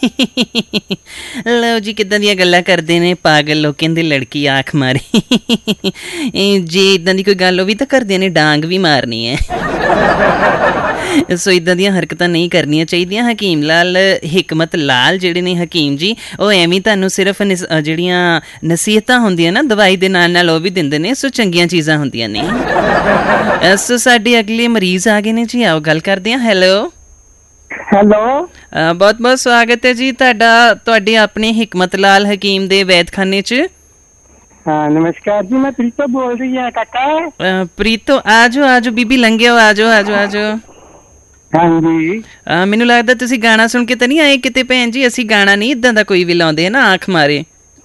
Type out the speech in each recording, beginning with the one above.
ਲਓ ਜੀ, ਕਿੱਦਾਂ ਦੀਆਂ ਗੱਲਾਂ ਕਰਦੇ ਨੇ ਪਾਗਲ ਲੋਕ, ਕਹਿੰਦੇ ਲੜਕੀ ਆਖ ਮਾਰੀ। ਜੇ ਇੱਦਾਂ ਦੀ ਕੋਈ ਗੱਲ ਹੋਵੇ ਤਾਂ ਘਰਦਿਆਂ ਨੇ ਡਾਂਗ ਵੀ ਮਾਰਨੀ ਹੈ। ਸੋ ਇੱਦਾਂ ਦੀਆਂ ਹਰਕਤਾਂ ਨਹੀਂ ਕਰਨੀਆਂ ਚਾਹੀਦੀਆਂ। ਹਕੀਮ ਲਾਲ ਹਿਕਮਤ ਲਾਲ ਜਿਹੜੇ ਨੇ ਹਕੀਮ ਜੀ, ਉਹ ਐਵੇਂ ਤੁਹਾਨੂੰ ਸਿਰਫ ਜਿਹੜੀਆਂ ਨਸੀਹਤਾਂ ਹੁੰਦੀਆਂ ਨਾ ਦਵਾਈ ਦੇ ਨਾਲ ਨਾਲ ਉਹ ਵੀ ਦਿੰਦੇ ਨੇ। ਸੋ ਚੰਗੀਆਂ ਚੀਜ਼ਾਂ ਹੁੰਦੀਆਂ ਨੇ। ਸੋ ਸਾਡੇ ਅਗਲੇ ਮਰੀਜ਼ ਆ ਗਏ ਨੇ ਜੀ, ਆਓ ਗੱਲ ਕਰਦੇ ਹਾਂ। ਹੈਲੋ ਬਹੁਤ ਬਹੁਤ ਸਵਾਗਤ ਹੈ ਜੀ ਤੁਹਾਡਾ, ਤੁਹਾਡੇ ਆਪਣੇ ਹਿਕਮਤ ਲਾਲ ਹਕੀਮ ਦੇ ਵੈਦਖਾਨੇ 'ਚ। हाँ नमस्कार जी, मैं प्रीतो बोल रही है काका। प्रीतो आजो आजो बीबी लंघे हो, आजो आजो आजो। हाँ जी। ਮੈਨੂੰ ਲੱਗਦਾ ਤੁਸੀਂ ਗਾਣਾ ਸੁਣ ਕੇ ਤਾਂ ਨਹੀਂ ਆਏ ਕਿਤੇ ਭੈਣ ਜੀ? ਅਸੀਂ ਗਾਣਾ ਨਹੀਂ ਇੱਦਾਂ ਦਾ ਕੋਈ ਵੀ ਲਾਉਂਦੇ ਨਾ ਆਖ ਮਾਰੇ।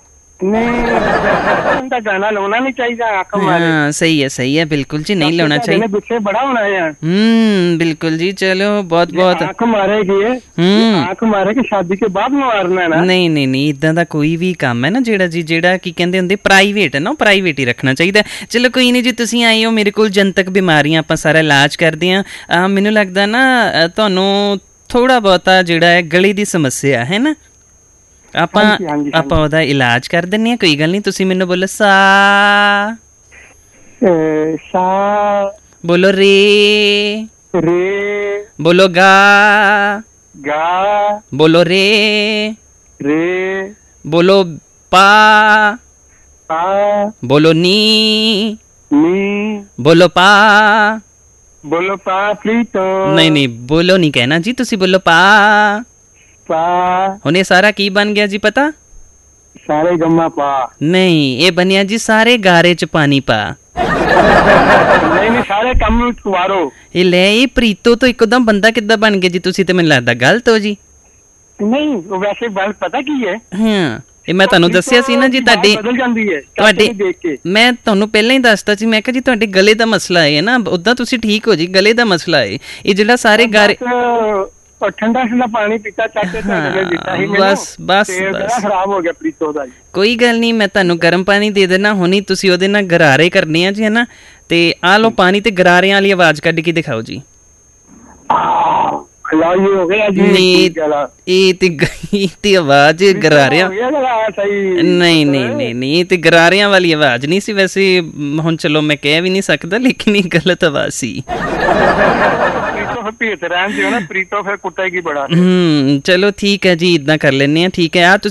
नहीं गाना लाना नहीं चाहिए आंख मारे। हाँ सही है बिल्कुल जी, नहीं लाना चाहिए। गुस्से बड़ा होना है। बिल्कुल जी, चलो बहुत बहुत। आंख मारेगी, आंख मारे के शादी के बाद मारना है ना। नहीं इदा ਦਾ ਕੋਈ ਵੀ ਕੰਮ ਹੈ ਨਾ ਜਿਹੜਾ ਕੀ ਕਹਿੰਦੇ ਹੁੰਦੇ ਪ੍ਰਾਈਵੇਟ ਹੈ ਨਾ, ਉਹ ਪ੍ਰਾਈਵੇਟ ਹੀ ਰੱਖਣਾ ਚਾਹੀਦਾ। ਚਲੋ ਕੋਈ ਨਹੀਂ ਜੀ, ਤੁਸੀਂ ਆਏ ਹੋ ਮੇਰੇ ਕੋਲ, ਜਨਤਕ ਬਿਮਾਰੀਆਂ ਆਪਾਂ ਸਾਰਾ ਇਲਾਜ ਕਰਦੇ ਹਾਂ। ਮੈਨੂੰ ਲੱਗਦਾ ਨਾ ਤੁਹਾਨੂੰ ਥੋੜਾ ਬਹੁਤਾ ਜਿਹੜਾ ਹੈ ਗਲੇ ਦੀ ਸਮੱਸਿਆ ਹੈ ਨਾ, ਆਪਾਂ ਉਹਦਾ ਇਲਾਜ ਕਰ ਦਿੰਦੇ ਹਾਂ। ਕੋਈ ਗੱਲ ਨਹੀਂ, ਤੁਸੀਂ ਮੈਨੂੰ ਬੋਲੋ ਸਾ, ਬੋਲੋ ਰੇ, ਬੋਲੋ ਗਾ, ਬੋਲੋ ਰੇ, ਬੋਲੋ ਪਾ, ਬੋਲੋ ਨੀ, ਬੋਲੋ ਪਾ, ਬੋਲੋ ਪਾ ਪ੍ਰੀਤੋ। ਨਹੀਂ ਬੋਲੋ ਨਹੀਂ ਕਹਿਣਾ ਜੀ, ਤੁਸੀਂ ਬੋਲੋ ਪਾ। ਹੁਣ ਇਹ ਸਾਰਾ ਕੀ ਬਣ ਗਿਆ ਜੀ ਪਤਾ? ਸਾਰੇ ਗੰਮਾ ਪਾ। ਨਹੀਂ, ਇਹ ਬਣਿਆ ਜੀ ਸਾਰੇ ਗਾਰੇ ਚ ਪਾਣੀ ਪਾ। ਨਹੀਂ ਸਾਰੇ ਕੰਮ ਨੂੰ ਸਵਾਰੋ। ਇਹ ਲੈ, ਇਹ ਪ੍ਰੀਤੋ ਤੋਂ ਇੱਕਦਮ ਬੰਦਾ ਕਿੱਦਾਂ ਬਣ ਗਿਆ ਜੀ ਤੁਸੀਂ? ਤੇ ਮੈਨੂੰ ਲੱਗਦਾ ਗਲਤ ਹੋ ਜੀ। ਨਹੀਂ, ਉਹ ਵੈਸੇ ਗੱਲ ਪਤਾ ਕੀ ਹੈ? ਹਾਂ, ਇਹ ਮੈਂ ਤੁਹਾਨੂੰ ਦੱਸਿਆ ਸੀ ਨਾ ਜੀ, ਤੁਹਾਡੇ ਮੈਂ ਤੁਹਾਨੂੰ ਪਹਿਲਾਂ ਹੀ ਦੱਸਤਾ ਸੀ, ਮੈਂ ਕਿਹਾ ਜੀ ਤੁਹਾਡੇ ਗਲੇ ਦਾ ਮਸਲਾ ਹੈ ਨਾ, ਓਦਾਂ ਤੁਸੀਂ ਠੀਕ ਹੋ ਜੀ, ਗਲੇ ਦਾ ਮਸਲਾ ਹੈ ਇਹ ਜਿਹੜਾ ਸਾਰੇ ਗਾਰੇ। ਠੰਡਾ ਪਾਣੀ ਪੀਤਾ ਬਸ ਖਰਾਬ ਹੋ ਗਿਆ ਪ੍ਰੀਤੋ ਦਾ। ਕੋਈ ਗੱਲ ਨਹੀਂ, ਮੈਂ ਤੁਹਾਨੂੰ ਗਰਮ ਪਾਣੀ ਦੇ ਦੇਣਾ ਹੁਣੀ, ਤੁਸੀਂ ਉਹਦੇ ਨਾਲ ਗਰਾਰੇ ਕਰਨੇ ਆ ਜੀ, ਹੈ ਨਾ। ਤੇ ਆਹ ਲਓ ਪਾਣੀ, ਤੇ ਗਰਾਰਿਆਂ ਵਾਲੀ ਆਵਾਜ਼ ਕੱਢ ਕੇ ਦਿਖਾਓ ਜੀ। ਇਹ ਤੇ ਆਵਾਜ਼ ਗਰਾਰਿਆਂ, ਨਹੀਂ ਤੇ ਗਰਾਰਿਆਂ ਵਾਲੀ ਆਵਾਜ਼ ਨਹੀਂ ਸੀ ਵੈਸੇ। ਹੁਣ ਚਲੋ ਮੈਂ ਕਹਿ ਵੀ ਨਹੀਂ ਸਕਦਾ, ਲੇਕਿਨ ਇਹ ਗਲਤ ਆਵਾਜ਼ ਸੀ। ਚਲੋ ਠੀਕ ਹੈ ਜੀ, ਇੱਦਾਂ ਕਰ ਲੈਂਦੇ ਹਾਂ। ਠੀਕ ਹੈ,